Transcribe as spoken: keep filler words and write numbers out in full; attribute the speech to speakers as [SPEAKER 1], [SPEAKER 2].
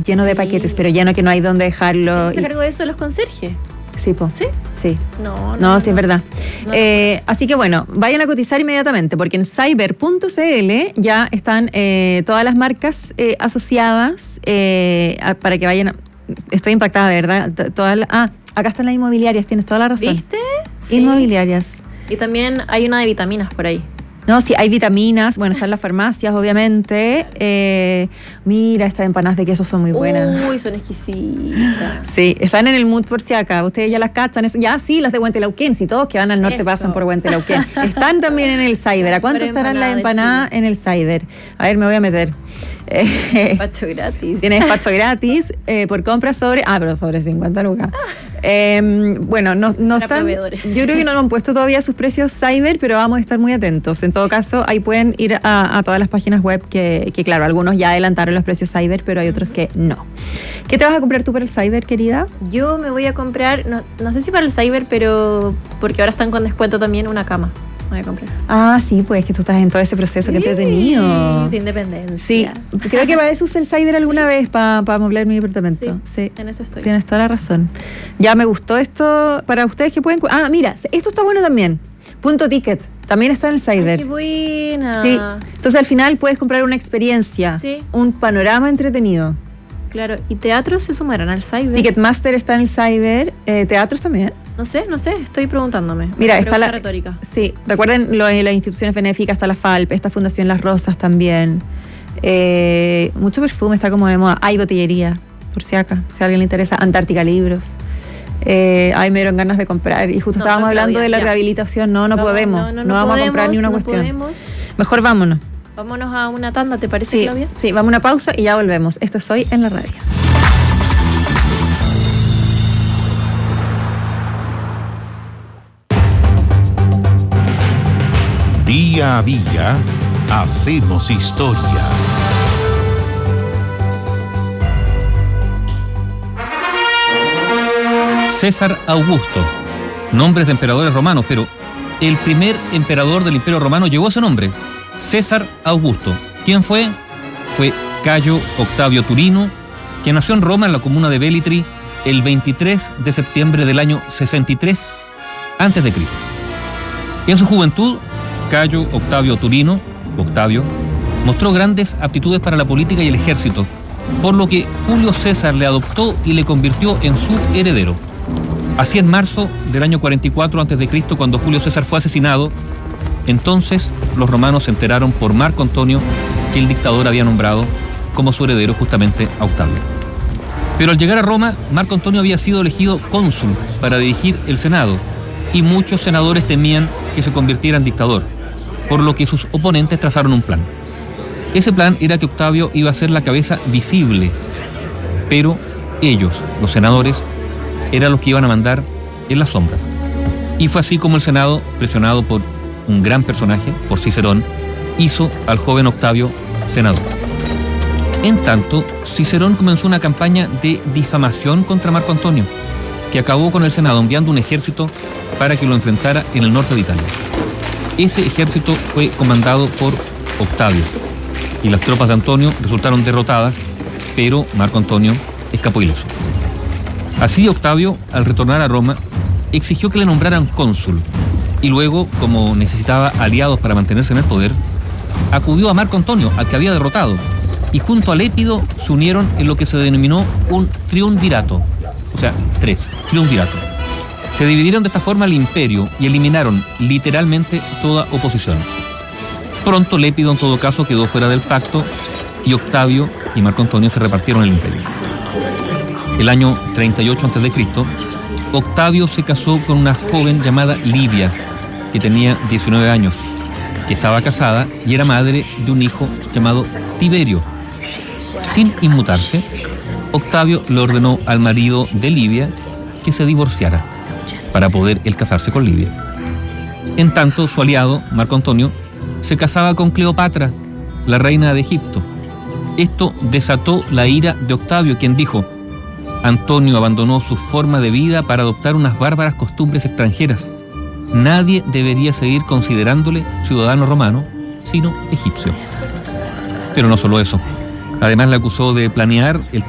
[SPEAKER 1] lleno
[SPEAKER 2] sí.
[SPEAKER 1] de paquetes, pero lleno que no hay dónde dejarlo.
[SPEAKER 2] ¿Se
[SPEAKER 1] y...
[SPEAKER 2] cargó de eso los conserjes?
[SPEAKER 1] Sí, po.
[SPEAKER 2] ¿Sí?
[SPEAKER 1] Sí.
[SPEAKER 2] No, no.
[SPEAKER 1] No,
[SPEAKER 2] no
[SPEAKER 1] sí, es verdad.
[SPEAKER 2] No,
[SPEAKER 1] eh, así que bueno, vayan a cotizar inmediatamente, porque en cyber punto c l ya están eh, todas las marcas eh, asociadas eh, a, para que vayan. A, estoy impactada, de verdad. T- Todas la, ah, acá están las inmobiliarias, tienes toda la razón.
[SPEAKER 2] ¿Viste? Sí.
[SPEAKER 1] Inmobiliarias.
[SPEAKER 2] Y también hay una de vitaminas por ahí.
[SPEAKER 1] No, sí, hay vitaminas, bueno, están las farmacias, obviamente. Eh, mira, estas empanadas de queso son muy buenas.
[SPEAKER 2] Uy, son exquisitas.
[SPEAKER 1] Sí, están en el mood por si acá. Ustedes ya las cachan. Eso, ya sí, las de Huentelauquén. Si todos que van al norte
[SPEAKER 2] Eso.
[SPEAKER 1] pasan por Huentelauquén. Están también en el cyber. ¿A cuánto
[SPEAKER 2] Mejor
[SPEAKER 1] estarán las
[SPEAKER 2] empanada
[SPEAKER 1] empanadas en el cyber? A ver, me voy a meter. Eh,
[SPEAKER 2] Despacho gratis.
[SPEAKER 1] Tiene despacho gratis eh, por compra sobre... Ah, pero sobre cincuenta lucas. Eh, bueno, no, no
[SPEAKER 2] Para
[SPEAKER 1] están...
[SPEAKER 2] proveedores.
[SPEAKER 1] Yo creo que no lo han puesto todavía sus precios cyber, pero vamos a estar muy atentos. En todo caso, ahí pueden ir a, a todas las páginas web que, que, claro, algunos ya adelantaron los precios cyber, pero hay otros que no. ¿Qué te vas a comprar tú para el cyber, querida?
[SPEAKER 2] Yo me voy a comprar, no, no sé si para el cyber, pero porque ahora están con descuento también, una cama. Me voy a comprar.
[SPEAKER 1] Ah, sí, pues que tú estás en todo ese proceso, qué entretenido.
[SPEAKER 2] De independencia.
[SPEAKER 1] Sí, creo que para eso usé el cyber alguna vez, para pa amoblar mi departamento. Sí,
[SPEAKER 2] en eso estoy.
[SPEAKER 1] Tienes toda la razón. Ya me gustó esto, para ustedes que pueden... Ah, mira, esto está bueno también. Punto Ticket, también está en el cyber.
[SPEAKER 2] Ay, qué buena.
[SPEAKER 1] Sí, entonces al final puedes comprar una experiencia,
[SPEAKER 2] sí.
[SPEAKER 1] un panorama entretenido.
[SPEAKER 2] Claro, ¿y teatros se sumarán al cyber?
[SPEAKER 1] Ticketmaster está en el cyber, eh, teatros también.
[SPEAKER 2] No sé, no sé, estoy preguntándome.
[SPEAKER 1] Mira,
[SPEAKER 2] Una
[SPEAKER 1] está la
[SPEAKER 2] retórica.
[SPEAKER 1] Sí, recuerden lo de las instituciones benéficas, está la F A L P, esta Fundación Las Rosas también. Eh, mucho perfume está como de moda. Hay botillería, por si acá, si a alguien le interesa. Antártica Libros. Eh, ay, me dieron ganas de comprar. Y justo
[SPEAKER 2] No,
[SPEAKER 1] estábamos
[SPEAKER 2] no,
[SPEAKER 1] hablando
[SPEAKER 2] Claudia,
[SPEAKER 1] de la
[SPEAKER 2] ya.
[SPEAKER 1] rehabilitación. No, no
[SPEAKER 2] Vamos,
[SPEAKER 1] podemos.
[SPEAKER 2] No,
[SPEAKER 1] No,
[SPEAKER 2] no, no
[SPEAKER 1] vamos
[SPEAKER 2] podemos,
[SPEAKER 1] a comprar ni una
[SPEAKER 2] no
[SPEAKER 1] cuestión.
[SPEAKER 2] Podemos.
[SPEAKER 1] Mejor vámonos.
[SPEAKER 2] Vámonos a una tanda, ¿te parece,
[SPEAKER 1] Sí,
[SPEAKER 2] Claudia?
[SPEAKER 1] sí, vamos a una pausa y ya volvemos. Esto es Hoy en la Radio.
[SPEAKER 3] Día a día hacemos historia.
[SPEAKER 4] César Augusto, nombres de emperadores romanos, pero el primer emperador del Imperio Romano llevó ese nombre, César Augusto. ¿Quién fue? Fue Cayo Octavio Turino, que nació en Roma, en la comuna de Velitri, el veintitrés de septiembre del año sesenta y tres antes de Cristo. En su juventud, Cayo Octavio Turino, Octavio, mostró grandes aptitudes para la política y el ejército, por lo que Julio César le adoptó y le convirtió en su heredero. Así, en marzo del año cuarenta y cuatro antes de Cristo, cuando Julio César fue asesinado, entonces los romanos se enteraron por Marco Antonio que el dictador había nombrado como su heredero justamente a Octavio. Pero al llegar a Roma, Marco Antonio había sido elegido cónsul para dirigir el Senado, y muchos senadores temían que se convirtiera en dictador, por lo que sus oponentes trazaron un plan. Ese plan era que Octavio iba a ser la cabeza visible, pero ellos, los senadores, eran los que iban a mandar en las sombras. Y fue así como el Senado, presionado por un gran personaje, por Cicerón, hizo al joven Octavio senador. En tanto, Cicerón comenzó una campaña de difamación contra Marco Antonio, que acabó con el Senado enviando un ejército para que lo enfrentara en el norte de Italia. Ese ejército fue comandado por Octavio, y las tropas de Antonio resultaron derrotadas, pero Marco Antonio escapó ileso. Así, Octavio, al retornar a Roma, exigió que le nombraran cónsul, y luego, como necesitaba aliados para mantenerse en el poder, acudió a Marco Antonio, al que había derrotado, y junto a Lépido se unieron en lo que se denominó un triunvirato, o sea, tres, triunvirato. Se dividieron de esta forma el imperio y eliminaron literalmente toda oposición. Pronto Lépido, en todo caso, quedó fuera del pacto, y Octavio y Marco Antonio se repartieron el imperio. El año treinta y ocho antes de Cristo, Octavio se casó con una joven llamada Livia, que tenía diecinueve años, que estaba casada y era madre de un hijo llamado Tiberio. Sin inmutarse, Octavio le ordenó al marido de Livia que se divorciara para poder él casarse con Livia. En tanto, su aliado, Marco Antonio, se casaba con Cleopatra, la reina de Egipto. Esto desató la ira de Octavio, quien dijo: Antonio abandonó su forma de vida para adoptar unas bárbaras costumbres extranjeras. Nadie debería seguir considerándole ciudadano romano, sino egipcio. Pero no solo eso. Además, le acusó de planear el